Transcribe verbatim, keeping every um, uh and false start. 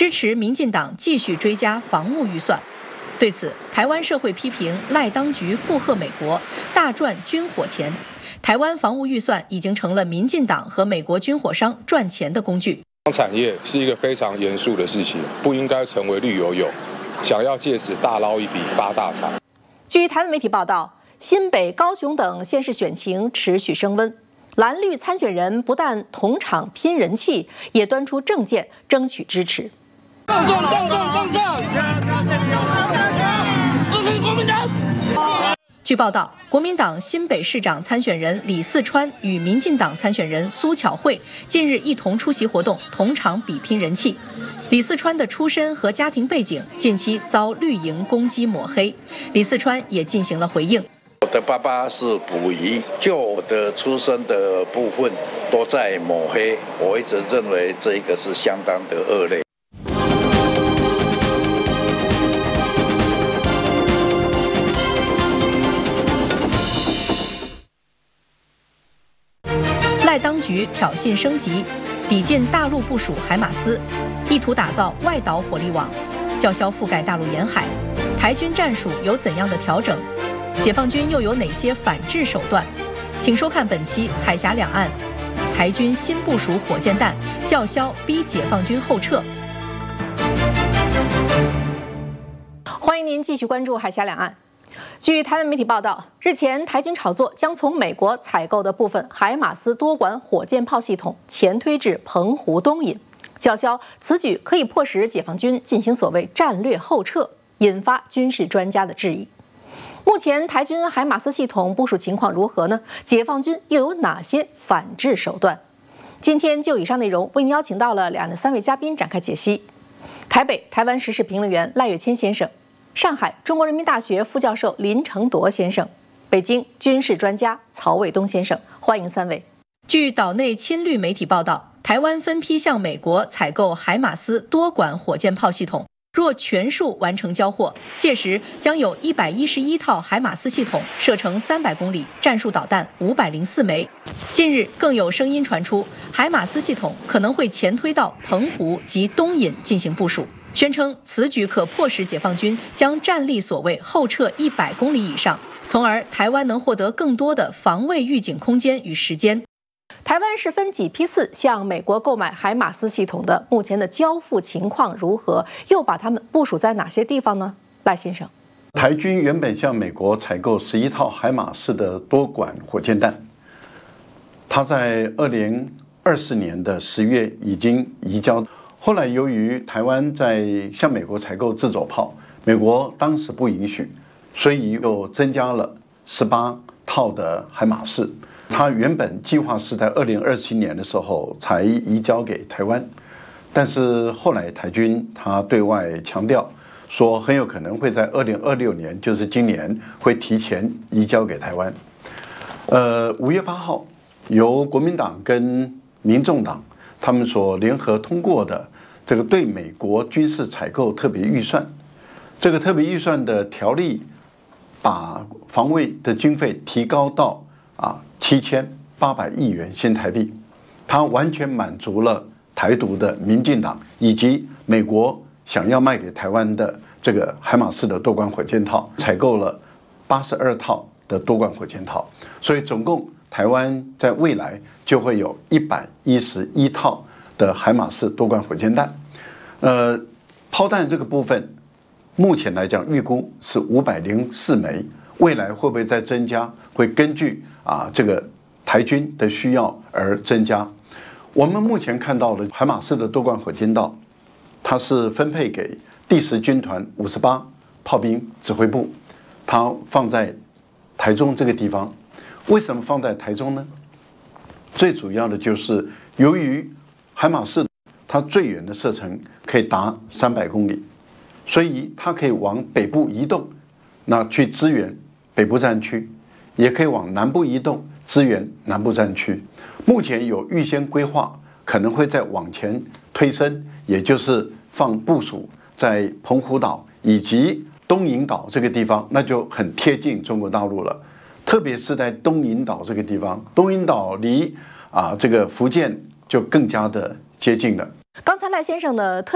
支持民进党继续追加防务预算。对此，台湾社会批评赖当局附和美国，大赚军火钱。台湾防务预算已经成了民进党和美国军火商赚钱的工具。 产业是一个非常严肃的事情，不应该成为绿油油，想要借此大捞一笔发大财。 据台湾媒体报道，新北、高雄等县市选情持续升温，蓝绿参选人不但同场拼人气，也端出政见争取支持。 动动动动动动！支持国民党！ 据报道，国民党新北市长参选人李四川与民进党参选人苏巧慧近日一同出席活动，同场比拼人气。李四川的出身和家庭背景近期遭绿营攻击抹黑，李四川也进行了回应。 我的爸爸是溥仪，就我的出身的部分都在抹黑，我一直认为这个是相当的恶劣。 赖当局挑衅升级，抵近大陆部署海马斯，意图打造外岛火力网，叫嚣覆盖大陆沿海。台军战术有怎样的调整？解放军又有哪些反制手段？请收看本期《海峡两岸》，台军新部署火箭弹，叫嚣逼解放军后撤。欢迎您继续关注《海峡两岸》。据台湾媒体报道，日前台军炒作将从美国采购的部分海马斯多管火箭炮系统前推至澎湖东引，叫嚣此举可以迫使解放军进行所谓战略后撤，引发军事专家的质疑。目前台军海马斯系统部署情况如何呢？解放军又有哪些反制手段？今天就以上内容为您邀请到了两岸的三位嘉宾展开解析。台北台湾时事评论员赖岳谦先生，上海中国人民大学副教授林承铎先生，北京军事专家曹卫东先生，欢迎三位。据岛内亲绿媒体报道，台湾分批向美国采购海马斯多管火箭炮系统，若全数完成交货，届时将有一百一十一套海马斯系统，射程三百公里，战术导弹五百零四枚。近日更有声音传出，海马斯系统可能会前推到澎湖及东引进行部署，宣称此举可迫使解放军将战力所谓后撤一百公里以上，从而台湾能获得更多的防卫预警空间与时间。台湾是分几批次向美国购买海马斯系统的？目前的交付情况如何？又把它们部署在哪些地方呢？赖先生， 台军原本向美国采购十一套海马斯的多管火箭弹，它在二零二四年的十月已经移交。后来由于台湾在向美国采购自走炮，美国当时不允许，所以又增加了十八套的海马斯。它原本计划是在二零二七年的时候才移交给台湾，但是后来台军他对外强调说，很有可能会在二零二六年，就是今年会提前移交给台湾。呃，五月八号，由国民党跟民众党他们所联合通过的这个对美国军事采购特别预算，这个特别预算的条例，把防卫的经费提高到啊七千八百亿元新台币，它完全满足了台独的民进党以及美国想要卖给台湾的这个海马斯的多管火箭套，采购了八十二套的多管火箭套，所以总共台湾在未来就会有一百一十一套的海马斯多管火箭弹。呃，炮弹这个部分，目前来讲预估是五百零四枚。未来会不会再增加？会根据啊这个台军的需要而增加。我们目前看到的海马斯的多管火箭道，它是分配给第十军团五十八炮兵指挥部，它放在台中这个地方。为什么放在台中呢？最主要的就是由于海马斯它最远的射程可以达三百公里，所以它可以往北部移动，那去支援北部战区，也可以往南部移动支援南部战区。目前有预先规划，可能会再往前推升，也就是放部署在澎湖岛以及东引岛这个地方，那就很贴近中国大陆了。特别是在东引岛这个地方，东引岛离啊这个福建就更加的接近了。 刚才赖先生呢特